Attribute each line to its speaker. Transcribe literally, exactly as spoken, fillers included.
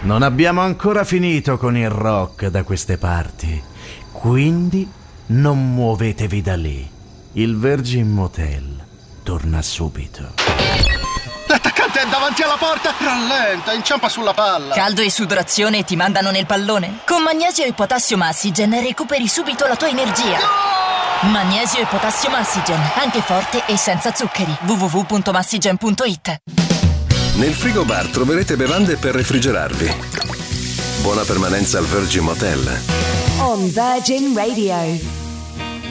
Speaker 1: Non abbiamo ancora finito con il rock da queste parti, quindi non muovetevi da lì. Il Virgin Motel torna subito.
Speaker 2: L'attaccante è davanti alla porta! Rallenta, inciampa sulla palla!
Speaker 3: Caldo e sudorazione e ti mandano nel pallone? Con Magnesio e Potassio Massigen recuperi subito la tua energia. No! Magnesio e Potassio Massigen, anche forte e senza zuccheri. w w w punto massigen punto i t.
Speaker 4: Nel frigo bar troverete bevande per refrigerarvi. Buona permanenza al Virgin Motel.
Speaker 5: On Virgin Radio.